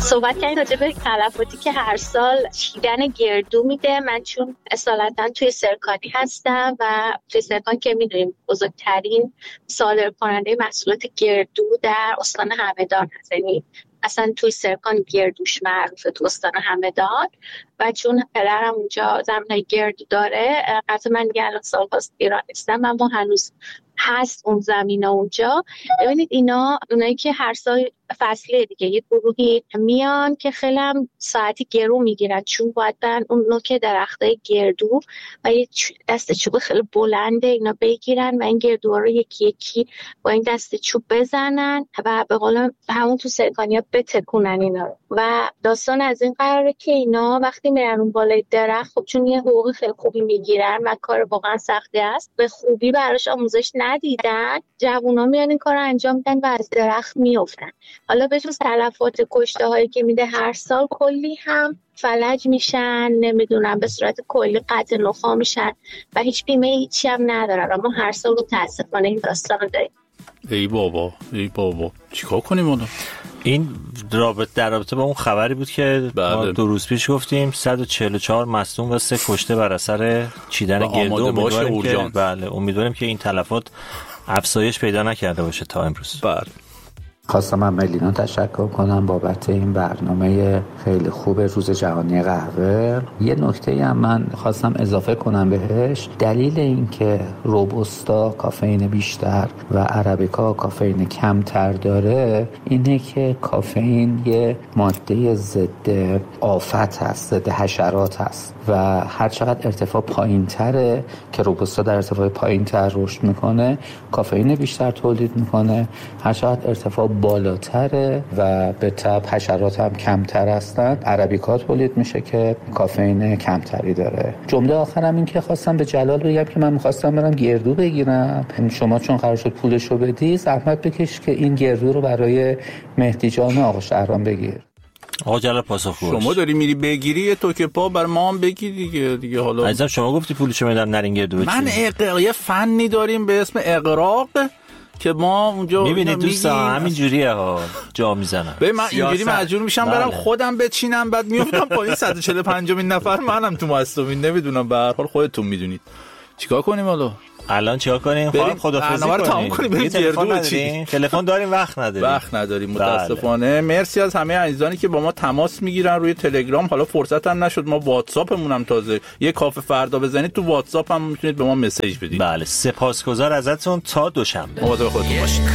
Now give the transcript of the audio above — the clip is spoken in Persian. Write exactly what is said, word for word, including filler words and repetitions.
صحبت کردیم راجع به تلفاتی که هر سال چیدن گردو میده. من چون اصالتا توی سرکانی هستم و توی سرکان که میدونیم بزرگترین صادر کننده محصولات گردو در استان همدان هست، یعنی اصلا توی سرکان گردوش معروفه تو استان همدان و چون پدرم اونجا زمینای گردو داره، قطعا من دیگه الان سال هاست ایران نیستم، اما هنوز هست اون زمینه اونجا. ببینید اینا اونایی که هر سال فصله دیگه یه گروهی میان که خیلی هم ساعتی گرو میگیرن، چون باید برن اون نوک درختای گردو و یه دست چوب خیلی بلنده اینا بگیرن و این گردوها رو یکی یکی با این دست چوب بزنن و به قول همون تو سرکانیا بتکونن اینا رو. و داستان از این قراره که اینا وقتی میرن اون بالای درخت، خب چون یه حقوق خیلی خوبی میگیرن و کار واقعا سختی است، به خوبی براش آموزش ندیدن، جوونا میان این کارو انجام میدن و از درخت میافتن. حالا به جز تلفات کشته هایی که میده هر سال، کلی هم فلج میشن، نمیدونم به صورت کلی قطع نخاع میشن و هیچ بیمه هیچی هم ندارن. اما هر سال متاسفانه این داستان رو داریم. ای بابا ای بابا چیکار کنیم اونو؟ این رابطه در رابطه با اون خبری بود که ما دو روز پیش گفتیم صد و چهل و چهار مصدوم و سه کشته بر اثر چیدن گردو. امیدواریم که بله امیدواریم که این تلفات افزایش پیدا نکرده باشه تا امروز. بله. خواستم من ملینا تشکر کنم بابت این برنامه خیلی خوب روز جهانی قهوه. یه نکته هم من خواستم اضافه کنم بهش. دلیل این که روبوستا کافئین بیشتر و عربیکا کافئین کمتر داره اینه که کافئین یه ماده ضد آفت هست، ضد حشرات هست و هر چقدر ارتفاع پایین تره که روبوستا در ارتفاع پایین تر رشد میکنه، کافئین بیشتر تولید میکنه. هر چقدر ارتفاع بالاتره و به تبع حشرات هم کمتر هستن، عربیکا تولید میشه که کافئین کمتری داره. جمله آخرم این که خواستم به جلال بگم که من میخواستم برم گردو بگیرم. شما چون قرار شد پولشو بدی، زحمت بکش که این گردو رو برای مهدی جان آقا شهرام بگیر. آقا جلال پاسخگو شما داری میری بگیری یه توکه پا بر ما هم بگیر دیگه دیگه. حالا عزیزم شما گفتی پولشو میدم نرین گردو بچین. من اقراق یه فنی داریم به اسم اقراق که ما اونجا میبینید دوستان همین جوریه ها جا میزنن. به من اینجوری مجبور میشم برم خودم بچینم، بعد میافتم پایین صد و چهل و پنجمین نفر منم تو مصدومین. نمیدونم، به هر حال خودتون میدونید. چیکار کنیم حالا؟ الان چیکار کنیم؟ خواهیم خدافظی کنیم. تمام کنیم بریم گردو بچینیم. تلفن داریم وقت نداریم. وقت نداریم متاسفانه. بله. مرسی از همه عزیزانی که با ما تماس میگیرن روی تلگرام. حالا فرصت هم نشد، ما واتساپمون هم تازه یه کافه فردا بزنید تو واتساپ هم میتونید به ما مسیج بدید. بله سپاسگزار ازتون. تا دوشنبه مواظب خودتون باشید.